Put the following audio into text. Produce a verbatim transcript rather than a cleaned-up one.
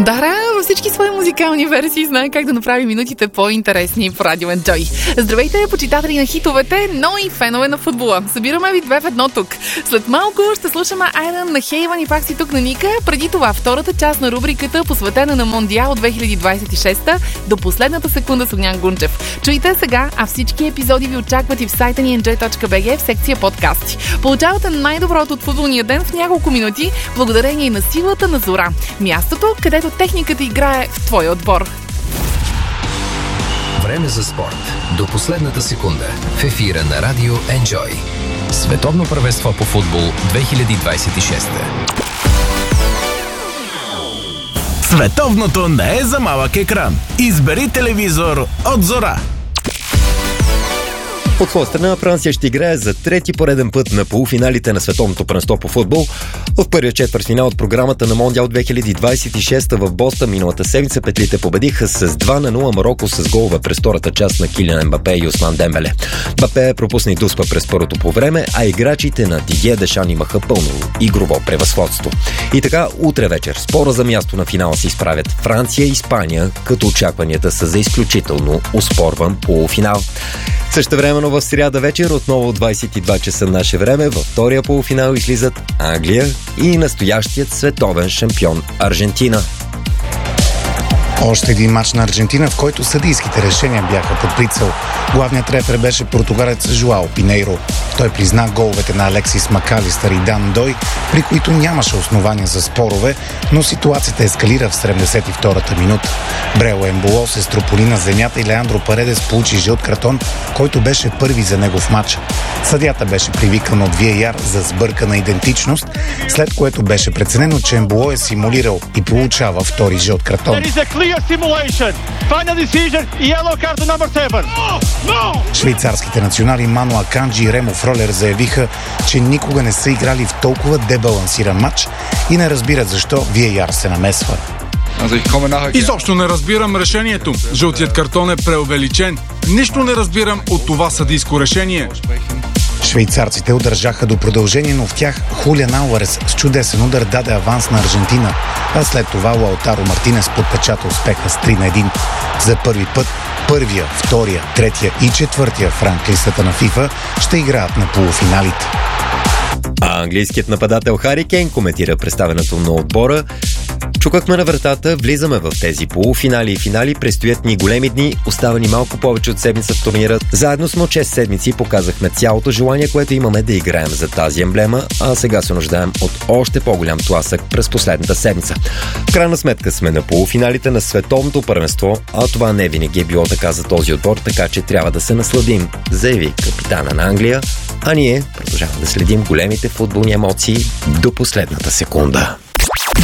Дара във всички свои музикални версии знае как да направи минутите по-интересни по Радио Enjoy. Здравейте, почитатели на хитовете, но и фенове на футбола. Събираме ви две в едно тук. След малко ще слушаме Айран на Хейван и пак си тук на Ника. Преди това втората част на рубриката, посветена на Мондиал две хиляди двадесет и шеста, до последната секунда с Огнян Гунчев. Чуйте сега, а всички епизоди ви очакват и в сайта ни enjoy точка би джи в секция подкасти. Получавате най-доброто от футболния ден в няколко минути, благодарение на силата на Зора. Мястото, където техниката играе в твоя отбор. Време за спорт. До последната секунда. В ефира на Радио Enjoy. Световно първенство по футбол две хиляди двадесет и шеста. Световното не е за малък екран. Избери телевизор от Зора. От своя страна Франция ще играе за трети пореден път на полуфиналите на Световното първенство по футбол. В първия четвъртфинал от програмата на Мондиал две хиляди двадесет и шеста в Бостън миналата седмица петлите победиха с два на нула Мароко с голове през втората част на Килиан Мбапе и Усман Дембеле. Мбапе пропусна и дуспа през първото по време, а играчите на Дидие Дешан имаха пълно игрово превъзходство. И така, утре вечер спора за място на финала се изправят Франция и Испания, като очакванията са за изключително успорван полуфинал. Същевременно в сряда вечер, отново от двадесет и два часа наше време, във втория полуфинал излизат Англия и настоящият световен шампион Аржентина. Още един мач на Аржентина, в който съдийските решения бяха под прицел. Главният рефер беше португалец Жуао Пинейро. Той призна головете на Алексис Макалистър и Дан Дой, при които нямаше основания за спорове, но ситуацията ескалира в седемдесет и втората минута. Брело Емболо се строполи на земята и Леандро Паредес получи жълт картон, който беше първи за него в матча. Съдията беше привикан от ви ей ар за сбъркана идентичност, след което беше преценено, че Емболо е симулирал и получава втори жълт картон. Швейцарските национали Ману Аканджи и Ремо Фролер заявиха, че никога не са играли в толкова дебалансиран матч и не разбират защо ви ей ар се намесва. Изобщо не разбирам решението. Жълтият картон е преувеличен. Нищо не разбирам от това съдийско решение. Швейцарците удържаха до продължение, но в тях Хулиан Алварес с чудесен удар даде аванс на Аржентина, а след това Лаутаро Мартинес подпечата успеха с три на едно. За първи път първия, втория, третия и четвъртия в ранглистата на ФИФА ще играят на полуфиналите. А английският нападател Хари Кейн коментира представянето на отбора. Чукахме на вратата, влизаме в тези полуфинали и финали, предстоят ни големи дни, остава ни малко повече от седмица в турнира. Заедно сме от шест седмици показахме цялото желание, което имаме да играем за тази емблема, а сега се нуждаем от още по-голям тласък през последната седмица. В крайна сметка сме на полуфиналите на Световното първенство, а това не винаги е било така за този отбор, така че трябва да се насладим, заяви капитана на Англия, а ние продължаваме да следим големите футболни емоции до последната секунда.